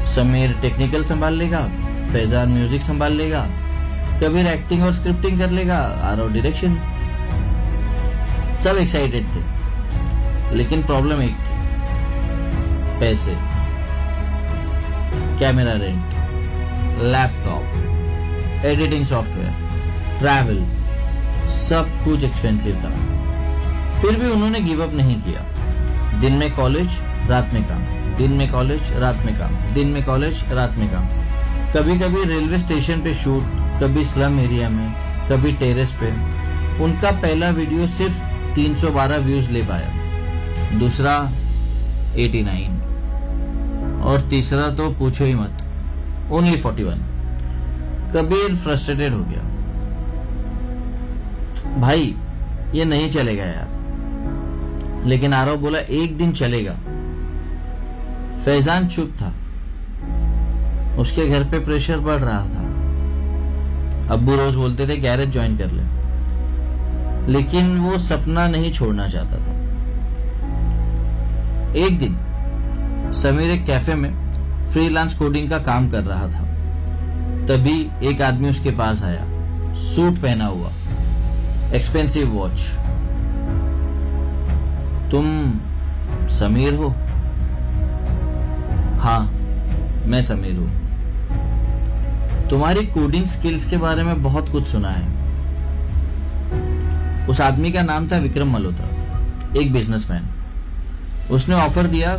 Sameer technical संभाल लेगा, Faizan music संभाल लेगा, कबीर एक्टिंग और स्क्रिप्टिंग कर लेगा, आरव डायरेक्शन। सब एक्साइटेड थे, लेकिन प्रॉब्लम एक थी, पैसे। Camera rent, laptop, editing software, travel, सब कुछ एक्सपेंसिव था। फिर भी उन्होंने गिव अप नहीं किया। दिन में कॉलेज, रात में काम, दिन में कॉलेज, रात में काम, दिन में कॉलेज, रात में काम। कभी कभी रेलवे स्टेशन पे शूट, कभी स्लम एरिया में, कभी टेरेस पे। उनका पहला वीडियो सिर्फ 312 व्यूज ले पाया, दूसरा 89 और तीसरा तो पूछो ही मत, ओनली 41। कबीर फ्रस्ट्रेटेड हो गया, भाई ये नहीं चलेगा यार। लेकिन आरव बोला एक दिन चलेगा। फैजान चुप था, उसके घर पे प्रेशर बढ़ रहा था। अब्बू रोज बोलते थे गैरेज ज्वाइन कर ले, लेकिन वो सपना नहीं छोड़ना चाहता था। एक दिन समीर एक कैफे में फ्रीलांस कोडिंग का काम कर रहा था। तभी एक आदमी उसके पास आया, सूट पहना हुआ, एक्सपेंसिव वॉच। तुम समीर हो? हाँ, मैं समीर हूं। तुम्हारी कोडिंग स्किल्स के बारे में बहुत कुछ सुना है। उस आदमी का नाम था विक्रम मल्होत्रा, एक बिजनेसमैन। उसने ऑफर दिया